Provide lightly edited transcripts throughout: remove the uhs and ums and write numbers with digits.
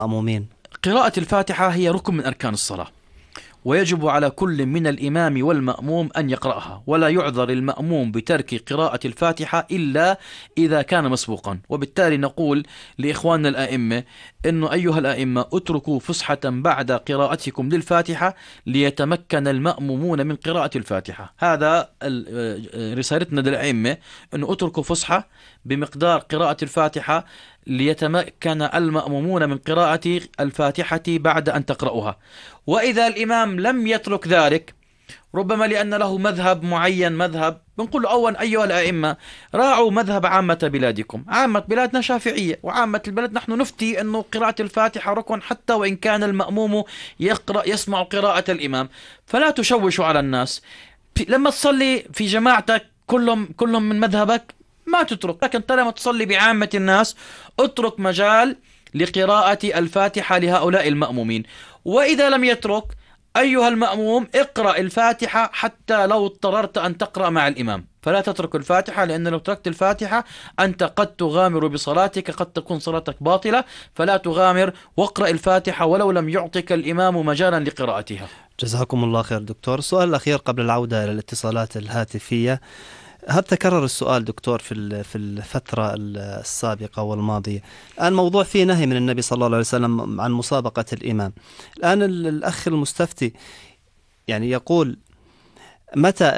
مأمومين؟ قراءة الفاتحة هي ركن من أركان الصلاة، ويجب على كل من الإمام والمأموم أن يقرأها، ولا يعذر المأموم بترك قراءة الفاتحة إلا إذا كان مسبوقا. وبالتالي نقول لإخواننا الآئمة إنه أيها الآئمة اتركوا فسحة بعد قراءتكم للفاتحة ليتمكن المأمومون من قراءة الفاتحة. هذا رسالتنا للأئمة، إنه اتركوا فسحة بمقدار قراءة الفاتحة ليتمكن المأمومون من قراءة الفاتحة بعد أن تقرأها. وإذا الإمام لم يترك ذلك، ربما لأن له مذهب معين، مذهب بنقول أولا أيها الأئمة راعوا مذهب عامة بلادكم. عامة بلادنا شافعية، وعامة البلد نحن نفتي أنه قراءة الفاتحة ركن حتى وإن كان المأموم يسمع قراءة الإمام. فلا تشوشوا على الناس. لما تصلي في جماعتك كلهم من مذهبك ما تترك، لكن طالما تصلي بعامة الناس اترك مجال لقراءة الفاتحة لهؤلاء المأمومين. وإذا لم يترك، أيها المأموم اقرأ الفاتحة حتى لو اضطررت أن تقرأ مع الإمام، فلا تترك الفاتحة، لأن لو تركت الفاتحة أنت قد تغامر بصلاتك، قد تكون صلاتك باطلة. فلا تغامر، واقرأ الفاتحة ولو لم يعطك الإمام مجالا لقراءتها. جزاكم الله خير دكتور. السؤال الأخير قبل العودة إلى الاتصالات الهاتفية. هل تكرر السؤال دكتور في الفترة السابقة والماضية؟ الآن موضوع فيه نهي من النبي صلى الله عليه وسلم عن مسابقة الإمام. الآن الأخ المستفتي يعني يقول متى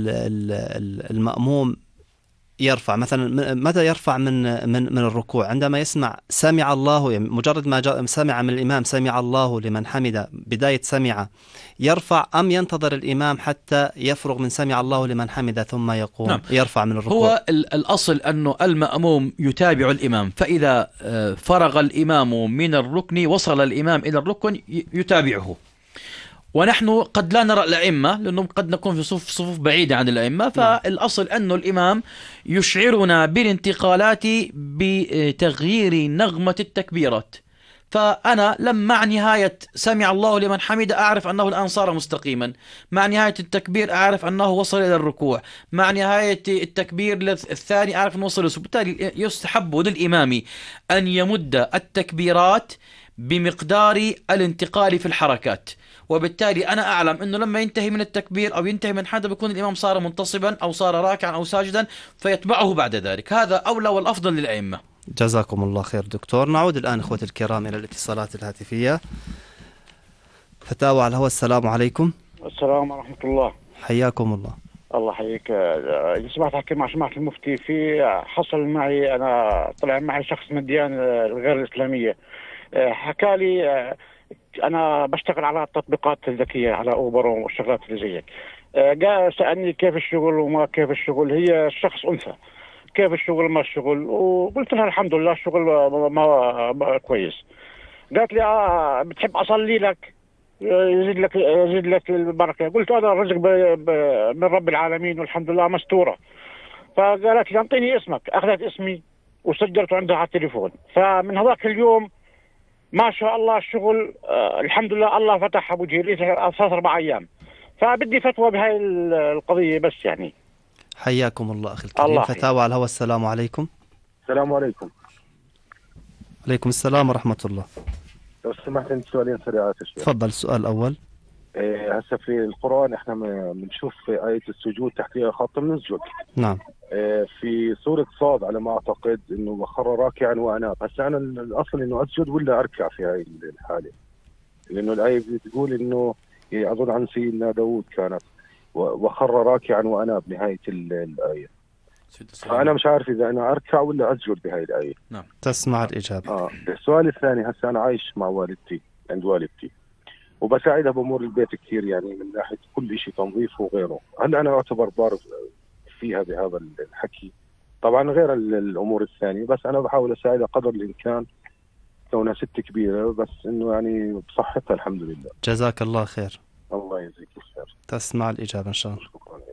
المأموم يرفع، مثلا متى يرفع من الركوع؟ عندما يسمع سمع الله، يعني مجرد ما سمع من الإمام سمع الله لمن حمد، بداية سمع، يرفع أم ينتظر الإمام حتى يفرغ من سمع الله لمن حمد ثم يقوم؟ نعم. يرفع من الركوع. هو الأصل أنه المأموم يتابع الإمام، فإذا فرغ الإمام من الركن وصل الإمام إلى الركن يتابعه. ونحن قد لا نرى الأئمة، لأنه قد نكون في صفوف بعيدة عن الأئمة، فالأصل أن الإمام يشعرنا بالانتقالات بتغيير نغمة التكبيرات. فأنا مع نهاية سمع الله لمن حمد أعرف أنه الآن صار مستقيما، مع نهاية التكبير أعرف أنه وصل إلى الركوع، مع نهاية التكبير الثاني أعرف أنه وصل. بالتالي يستحب للإمام أن يمد التكبيرات بمقدار الانتقال في الحركات. وبالتالي أنا أعلم أنه لما ينتهي من التكبير أو ينتهي من حدا بيكون الإمام صار منتصبا أو صار راكعا أو ساجدا، فيتبعه بعد ذلك. هذا أولى والأفضل للأئمة. جزاكم الله خير دكتور. نعود الآن إخوة الكرام إلى الاتصالات الهاتفية. فتاوى على الهواء. السلام عليكم. السلام ورحمة الله. حياكم الله. الله يحييك. إذا سمحت أحكي مع سماحة المفتي. في حصل معي، أنا طلع معي شخص من الديانة الغير الإسلامية، حكى لي أنا بشتغل على التطبيقات الذكية على أوبر والشغلات اللي زي هيك. جاء سألني كيف الشغل وما كيف الشغل. هي الشخص أنثى، كيف الشغل ما الشغل، وقلت لها الحمد لله الشغل ما كويس. قالت لي بتحب أصلي لك يزيد لك البركة؟ قلت أنا الرزق من رب العالمين والحمد لله مستورة. فقالت لي أعطيني اسمك. أخذت اسمي وسجلته عندها على التليفون. فمن هذاك اليوم ما شاء الله الشغل الحمد لله الله فتح بوجهي لي 3-4 أيام. فبدي فتوى بهاي القضية بس يعني. حياكم الله أخي الكريم. فتاوى على الهواء. السلام عليكم. السلام عليكم. عليكم السلام ورحمة الله. لو سمحت عندي سؤالين سريعات. تفضل. السؤال الأول. هسه في القرآن احنا بنشوف في آية السجود تحتها خط بنسجد. نعم. في سورة صاد على ما أعتقد إنه وخر راكعا وأناب. هسه أنا الأصل إنه أسجد ولا أركع في هاي الحالة؟ لأنه الآية بتقول إنه أظن عن سيدنا داود كانت وخر راكعا وأناب نهاية الآية. فأنا مش عارف إذا أنا أركع ولا أسجد بهاي الآية. نعم. تسمع الإجابة. السؤال الثاني. هسه أنا عايش مع والدتي عند والدتي وبساعدها بأمور البيت كثير، يعني من ناحية كل شيء تنظيف وغيره. هل أنا أعتبر بار فيها بهذا الحكي؟ طبعا غير الأمور الثانية، بس أنا بحاول أساعدها قدر الإمكان كونها ست كبيرة، بس إنه يعني بصحتها الحمد لله. جزاك الله خير. الله يجزيك الخير. تسمع الإجابة إن شاء الله.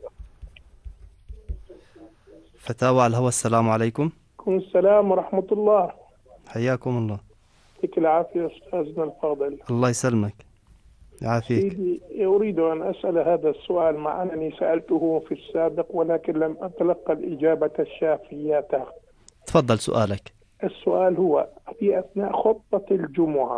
فتاوى على الهواء. السلام عليكم. عليكم السلام ورحمة الله. حياكم الله. يعطيك العافية أستاذنا الفاضل. الله يسلمك. يعافيك. سيدي أريد أن أسأل هذا السؤال مع أنني سألته في السابق ولكن لم أتلقى الإجابة الشافية. تفضل سؤالك. السؤال هو في أثناء خطبة الجمعة